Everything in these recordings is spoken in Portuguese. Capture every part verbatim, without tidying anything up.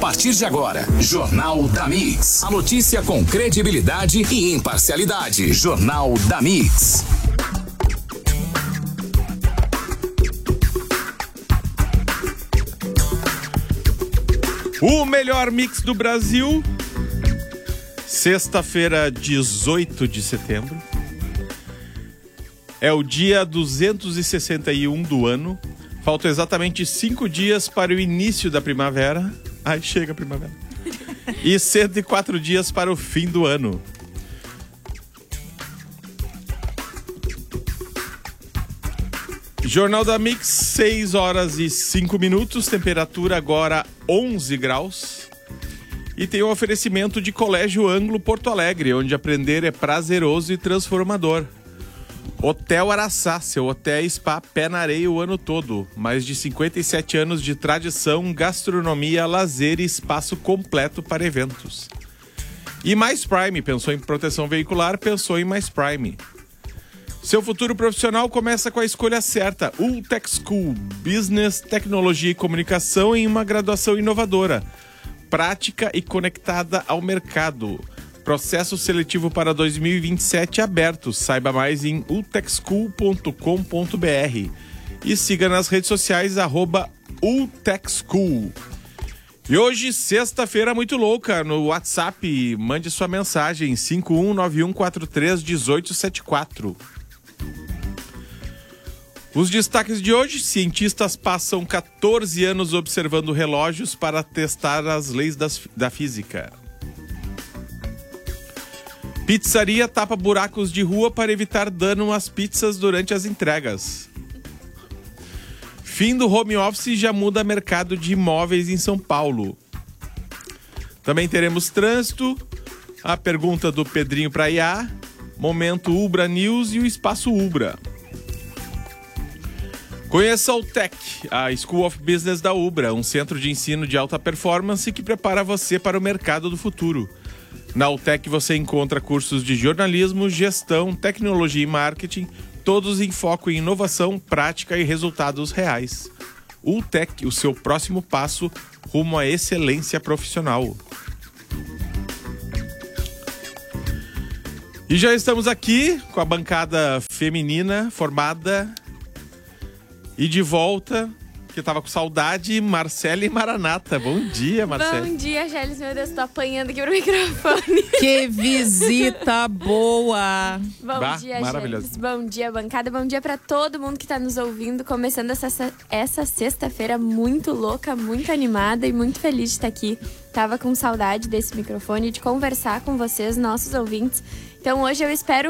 partir de agora, Jornal da Mix. A notícia com credibilidade e imparcialidade. Jornal da Mix. O melhor mix do Brasil. Sexta-feira, dezoito de setembro. É o dia duzentos e sessenta e um do ano. Faltam exatamente cinco dias para o início da primavera. Ai, chega a primavera. E cento e quatro dias para o fim do ano. Jornal da Mix, seis horas e cinco minutos. Temperatura agora onze graus. E tem o oferecimento de Colégio Ângulo Porto Alegre, onde aprender é prazeroso e transformador. Hotel Araçá, seu hotel e spa pé na areia o ano todo. Mais de cinquenta e sete anos de tradição, gastronomia, lazer e espaço completo para eventos. E Mais Prime, pensou em proteção veicular, pensou em Mais Prime. Seu futuro profissional começa com a escolha certa. Ultech School, Business, Tecnologia e Comunicação em uma graduação inovadora, prática e conectada ao mercado. Processo seletivo para dois mil e vinte e sete aberto. Saiba mais em ultech school ponto com ponto b r e siga nas redes sociais arroba ultechschool. E hoje, sexta-feira muito louca, no WhatsApp, mande sua mensagem cinco um nove um quatro três um oito sete quatro. Os destaques de hoje: cientistas passam quatorze anos observando relógios para testar as leis das, da física. Pizzaria tapa buracos de rua para evitar dano às pizzas durante as entregas. Fim do home office já muda mercado de imóveis em São Paulo. Também teremos trânsito, a pergunta do Pedrinho para I A, momento Ubra News e o Espaço Ubra. Conheça o Tech, a School of Business da Ubra, um centro de ensino de alta performance que prepara você para o mercado do futuro. Na UTEC você encontra cursos de jornalismo, gestão, tecnologia e marketing, todos em foco em inovação, prática e resultados reais. UTEC, o seu próximo passo rumo à excelência profissional. E já estamos aqui com a bancada feminina formada e de volta, que tava com saudade, Marcele Maranata. Bom dia, Marcele. Bom dia, Gélis. Meu Deus, tô apanhando aqui pro microfone. Que visita boa. Bom bah, dia, maravilhoso. Gélis. Bom dia, bancada. Bom dia pra todo mundo que tá nos ouvindo. Começando essa, essa sexta-feira muito louca, muito animada e muito feliz de estar aqui. Tava com saudade desse microfone, de conversar com vocês, nossos ouvintes. Então hoje eu espero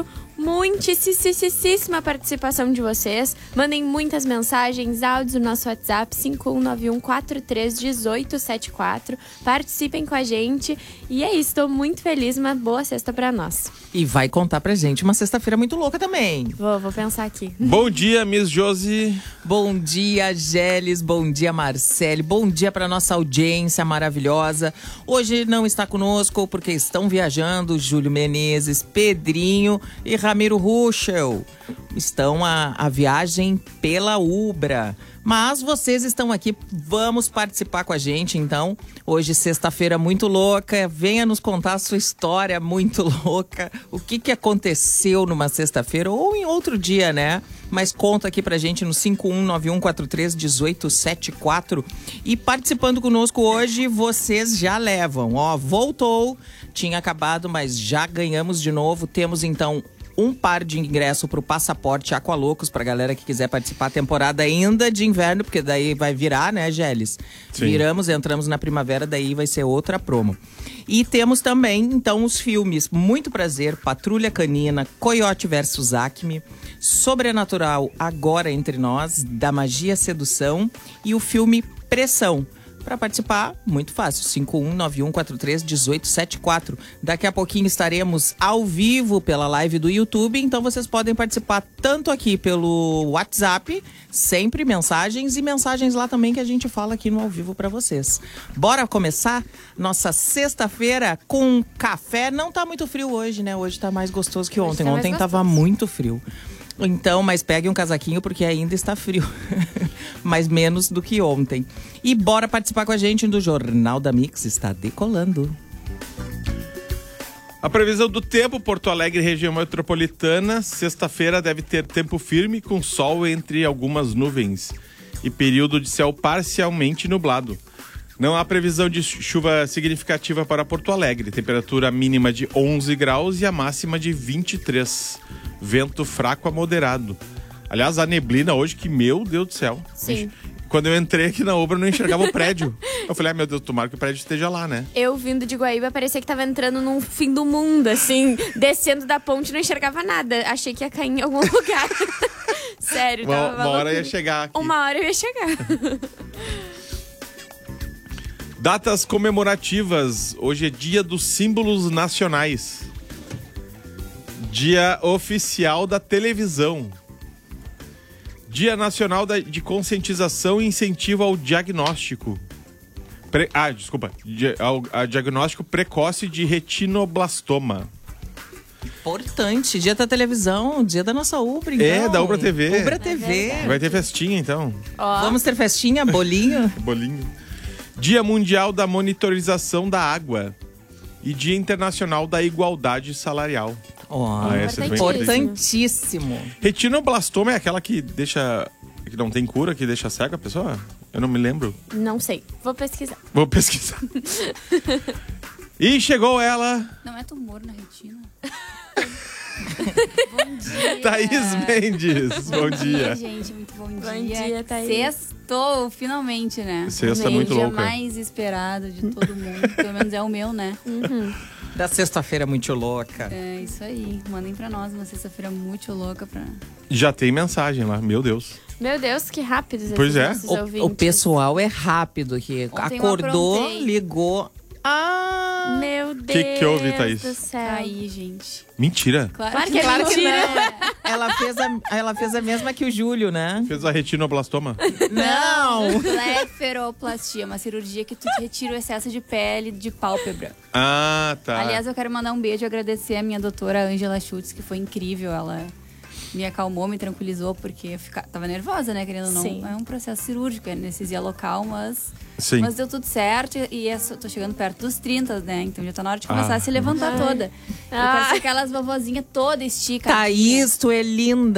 muitíssima participação de vocês. Mandem muitas mensagens, áudios no nosso WhatsApp cinco um nove um quatro três um oito sete quatro. Participem com a gente. E é isso, estou muito feliz. Uma boa sexta pra nós. E vai contar pra gente uma sexta-feira muito louca também. Vou, vou pensar aqui. Bom dia, Miss Josi. Bom dia, Gélis. Bom dia, Marcele. Bom dia pra nossa audiência maravilhosa. Hoje não está conosco porque estão viajando Júlio Menezes, Pedrinho e Ramiro Ruschel. Estão a, a viagem pela Ubra. Mas vocês estão aqui, vamos participar com a gente, então. Hoje, sexta-feira muito louca. Venha nos contar a sua história muito louca. O que, que aconteceu numa sexta-feira ou em outro dia, né? Mas conta aqui pra gente no cinco um nove um quatro três um oito sete quatro. E participando conosco hoje, vocês já levam. Ó, voltou, tinha acabado, mas já ganhamos de novo. Temos, então, um par de ingresso pro Passaporte Aqualocos, pra galera que quiser participar, temporada ainda de inverno, porque daí vai virar, né, Gélis? Sim. Viramos, entramos na primavera, daí vai ser outra promo. E temos também, então, os filmes Muito Prazer, Patrulha Canina, Coyote versus Acme, Sobrenatural, Agora Entre Nós, Da Magia Sedução e o filme Pressão. Para participar, muito fácil, cinco um nove um quatro três um oito sete quatro. Daqui a pouquinho estaremos ao vivo pela live do YouTube, então vocês podem participar tanto aqui pelo WhatsApp, sempre mensagens e mensagens lá também que a gente fala aqui no ao vivo para vocês. Bora começar nossa sexta-feira com café. Não tá muito frio hoje, né? Hoje tá mais gostoso que ontem. Tá Ontem tava muito frio. Então, mas pegue um casaquinho porque ainda está frio. mas menos do que ontem. E bora participar com a gente do Jornal da Mix, está decolando. A previsão do tempo, Porto Alegre, região metropolitana. Sexta-feira deve ter tempo firme com sol entre algumas nuvens e período de céu parcialmente nublado. Não há previsão de chuva significativa para Porto Alegre. Temperatura mínima de onze graus e a máxima de vinte e três. Vento fraco a moderado. Aliás, a neblina hoje, que meu Deus do céu. Sim. Quando eu entrei aqui na obra, eu não enxergava o prédio. Eu falei, ah, meu Deus, tomara que o prédio esteja lá, né? Eu, vindo de Guaíba, parecia que tava entrando num fim do mundo, assim. Descendo da ponte, não enxergava nada. Achei que ia cair em algum lugar. Sério, Uma, tava uma hora ia chegar aqui. Uma hora eu ia chegar. Datas comemorativas. Hoje é dia dos símbolos nacionais. Dia oficial da televisão. Dia Nacional da, de Conscientização e Incentivo ao Diagnóstico. Pre, ah, desculpa. Di, ao, ao diagnóstico precoce de retinoblastoma. Importante. Dia da televisão, dia da nossa Ubra, então. É, da Ubra T V. Ubra T V. É Vai ter festinha, então. Ó. Vamos ter festinha, bolinho? Bolinho. Dia Mundial da Monitorização da Água. E Dia Internacional da Igualdade Salarial. Ó, Ah, essa é bem importantíssimo. Retinoblastoma é aquela que deixa... que não tem cura, que deixa cega a pessoa? Eu não me lembro. Não sei. Vou pesquisar. Vou pesquisar. E chegou ela, Não é tumor na retina? Bom dia. Thaís Mendes. Bom dia. gente. Muito bom dia. Bom dia, Thaís. Sextou, finalmente, né? Sexta o muito dia louca. mais esperado de todo mundo. Pelo menos é o meu, né? Da sexta-feira muito louca. É isso aí. Mandem pra nós uma sexta-feira muito louca pra... Já tem mensagem lá, meu Deus. Meu Deus, que rápidos Pois esses é. nossos O, ouvintes. o pessoal é rápido, que Ontem eu acordou, aprontei. ligou. Ah! Meu Deus Que que houve, Thaís? do céu. Tá aí, gente. Mentira. Claro, Claro que é Claro que mentira. não. Ela fez, a, ela fez a mesma que o Júlio, né? Fez a retinoblastoma. Não! Blefaroplastia, uma cirurgia que tu retira o excesso de pele de pálpebra. Ah, tá. Aliás, eu quero mandar um beijo e agradecer a minha doutora Ângela Schutz, que foi incrível. Ela me acalmou, me tranquilizou, porque eu fica... tava nervosa, né? Querendo ou não. Sim. É um processo cirúrgico, é anestesia local, mas... Sim. Mas deu tudo certo e eu tô chegando perto dos trinta, né? Então já tá na hora de começar Ah. a se levantar Ai. toda. Eu Ah. quero ser aquelas vovozinhas toda estica. Thaís, tu é linda.